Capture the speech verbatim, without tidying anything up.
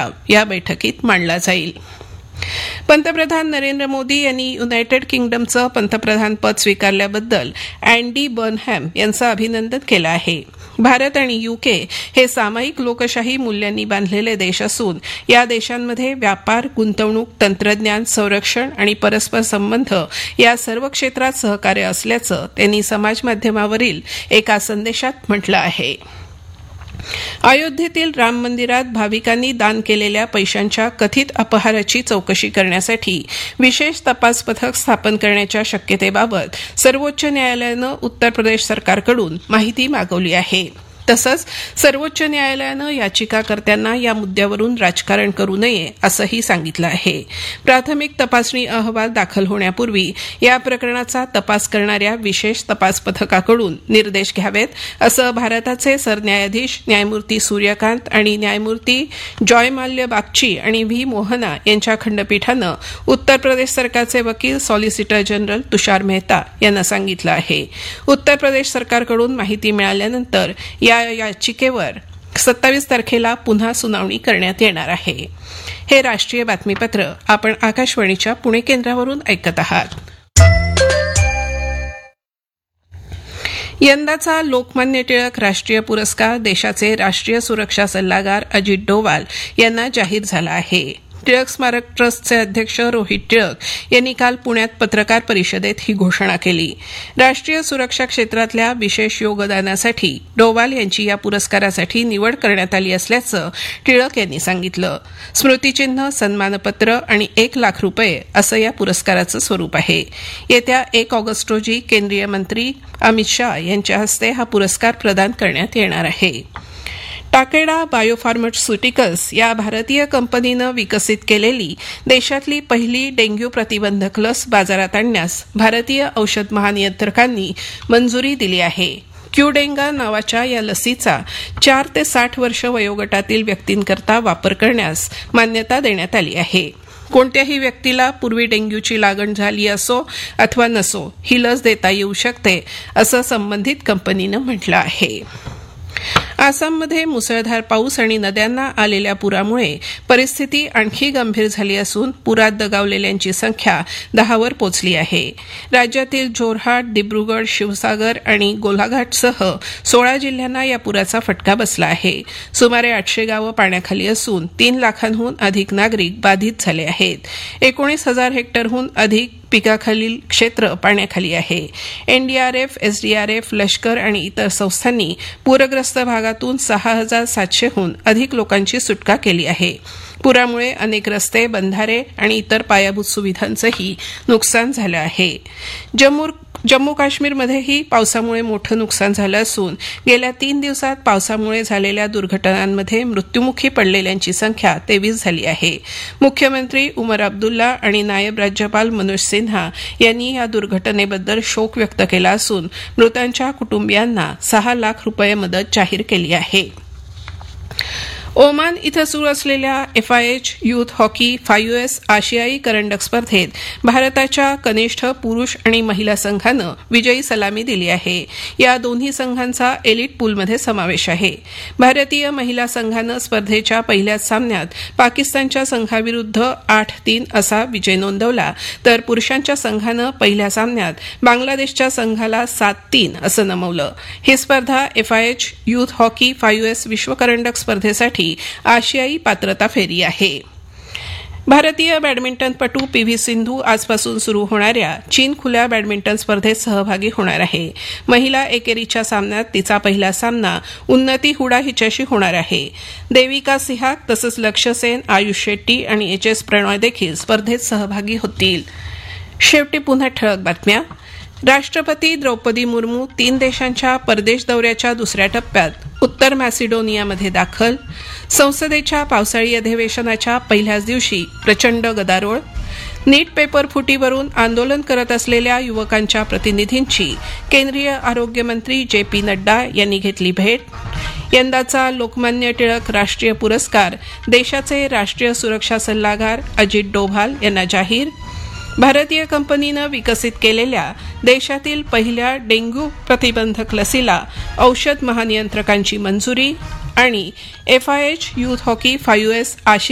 प्रस्ताव या बैठकीत मांडला जाईल. पंतप्रधान नरेंद्र मोदी यांनी युनायटेड किंगडमचं पंतप्रधान पद स्वीकारल्याबद्दल अँडी बर्नहॅम यांचं अभिनंदन केलं आहे. भारत आणि युके हे सामायिक लोकशाही मूल्यांनी बांधलेले देश असून या देशांमध्ये व्यापार, गुंतवणूक, तंत्रज्ञान, संरक्षण आणि परस्पर संबंध या सर्व क्षेत्रात सहकार्य असल्याचं त्यांनी समाजमाध्यमावरील एका संदेशात म्हटलं आहे. अयोध्येतील राम मंदिरात भाविकांनी दान केलेल्या पैशांच्या कथित अपहाराची चौकशी करण्यासाठी विशेष तपास पथक स्थापन करण्याच्या शक्यतेबाबत सर्वोच्च न्यायालयानं उत्तर प्रदेश सरकारकडून माहिती मागवली आहे. तसंच सर्वोच्च न्यायालयानं याचिकाकर्त्यांना या मुद्द्यावरून राजकारण करू नये असंही सांगितलं आहे. प्राथमिक तपासणी अहवाल दाखल होण्यापूर्वी या प्रकरणाचा तपास करणाऱ्या विशेष तपास पथकाकडून निर्देश घ्यावेत असं भारताचे सरन्यायाधीश न्यायमूर्ती सूर्यकांत आणि न्यायमूर्ती जॉयमाल्य बागची आणि व्ही मोहना यांच्या खंडपीठानं उत्तर प्रदेश सरकारचे वकील सॉलिसिटर जनरल तुषार मेहता यांना सांगितलं आहे. उत्तर प्रदेश सरकारकडून माहिती मिळाल्यानंतर या याचिकेवर सत्तावीस तारखेला पुन्हा सुनावणी करण्यात येणार आहे. हे राष्ट्रीय बातमीपत्र आपण आकाशवाणीच्या पुणे केंद्रावरून ऐकत आहात. यंदाचा लोकमान्य टिळक राष्ट्रीय पुरस्कार देशाचे राष्ट्रीय सुरक्षा सल्लागार अजित डोवाल यांना जाहीर झाला आहे. टिळक स्मारक ट्रस्टचे अध्यक्ष रोहित टिळक यांनी काल पुण्यात पत्रकार परिषदेत ही घोषणा केली. राष्ट्रीय सुरक्षा क्षेत्रातल्या विशेष योगदानासाठी डोवाल यांची या पुरस्कारासाठी निवड करण्यात आली असल्याचं टिळक यांनी सांगितलं. स्मृतिचिन्ह, सन्मानपत्र आणि एक लाख रुपये असं या पुरस्काराचं स्वरूप आहे. येत्या एक ऑगस्ट रोजी केंद्रीय मंत्री अमित शाह यांच्या हस्ते हा पुरस्कार प्रदान करण्यात येणार आहे. टाकेडा बायोफार्मास्युटिकल्स या भारतीय कंपनीनं विकसित केलेली देशातली पहिली डेंग्यू प्रतिबंधक लस बाजारात आणण्यास भारतीय औषध महानियंत्रकांनी मंजुरी दिली आहे. क्यूडेंगा नावाच्या या लसीचा चार ते साठ वर्ष वयोगटातील व्यक्तींकरता वापर करण्यास मान्यता देण्यात आली आहे. कोणत्याही व्यक्तीला पूर्वी डेंग्यूची लागण झाली असो अथवा नसो ही लस देता येऊ शकते असं संबंधित कंपनीनं म्हटलं आहे. आसाममध्ये मुसळधार पाऊस आणि नद्यांना आलेल्या पुरामुळे परिस्थिती आणखी गंभीर झाली असून पुरात दगावलेल्यांची संख्या दहावर पोचली आहे. राज्यातील जोरहाट, दिब्रुगड, शिवसागर आणि गोलाघाटसह सोळा जिल्ह्यांना या पुराचा फटका बसला आहे. सुमारे आठशे गावं पाण्याखाली असून तीन लाखांहून अधिक नागरिक बाधित झाले आहेत. एकोणीस हजार हेक्टरहून अधिक पिकाखालील क्षेत्र पाण्याखाली आहे. एनडीआरएफ, एसडीआरएफ, लष्कर आणि इतर संस्थांनी पूरग्रस्त भागातून सहा हजार सातशेहून अधिक लोकांची सुटका केली आहे. पुरामुळे अनेक रस्ते, बंधारे आणि इतर पायाभूत सुविधांचंही नुकसान झालं आहे. जम्मू जम्मू काश्मीरमध्येही पावसामुळे मोठं नुकसान झालं असून गेल्या तीन दिवसात पावसामुळे झालेल्या दुर्घटनांमध्ये मृत्युमुखी पडलेल्यांची संख्या तेवीस झाली आहे. मुख्यमंत्री उमर अब्दुल्ला आणि नायब राज्यपाल मनोज सिन्हा यांनी या दुर्घटनेबद्दल शोक व्यक्त केला असून मृतांच्या कुटुंबियांना सहा लाख रुपये मदत जाहीर केली आहे. ओमान इथं सुरू असलेल्या FIH youth hockey five S आशियाई करंडक स्पर्धेत भारताच्या कनिष्ठ पुरुष आणि महिला संघानं विजयी सलामी दिली आहे. या दोन्ही संघांचा एलिट पूलमध्ये समावेश आहे. भारतीय महिला संघानं स्पर्धेच्या पहिल्याच सामन्यात पाकिस्तानच्या संघाविरुद्ध आठ तीन असा विजय नोंदवला तर पुरुषांच्या संघानं पहिल्या सामन्यात बांगलादेशच्या संघाला सात तीन असं नमवलं. ही स्पर्धा FIH youth hockey five S विश्वकरंडक स्पर्धेसाठी आशियाई पात्रता फेरी आहे. भारतीय बॅडमिंटनपटू पी व्ही सिंधू आजपासून सुरू होणाऱ्या चीन खुल्या बॅडमिंटन स्पर्धेत सहभागी होणार आहे. महिला एकेरीच्या सामन्यात तिचा पहिला सामना उन्नती हुडा हिच्याशी होणार आहे. देविका सिहाग तसंच लक्ष्य सेन, आयुष शेट्टी आणि एच एस प्रणॉय देखील स्पर्धेत सहभागी होतील. शेवटी पुन्हा ठळक बातम्या. राष्ट्रपती द्रौपदी मुर्मू तीन देशांच्या परदेश दौऱ्याच्या दुसऱ्या टप्प्यात उत्तर मॅसिडोनियामध्ये दाखल. संसदेच्या पावसाळी अधिवेशनाच्या पहिल्याच दिवशी प्रचंड गदारोळ. नीट पेपर फुटीवरून आंदोलन करत असलेल्या युवकांच्या प्रतिनिधींची केंद्रीय आरोग्यमंत्री जे पी नड्डा यांनी घेतली भेट. यंदाचा लोकमान्य टिळक राष्ट्रीय पुरस्कार देशाचे राष्ट्रीय सुरक्षा सल्लागार अजित डोभाल यांना जाहीर. भारतीय कंपनीनं विकसित केलेल्या देशातील पहिल्या डेंग्यू प्रतिबंधक लसीला औषध महानियंत्रकांची मंजुरी. आणि FIH youth hockey five S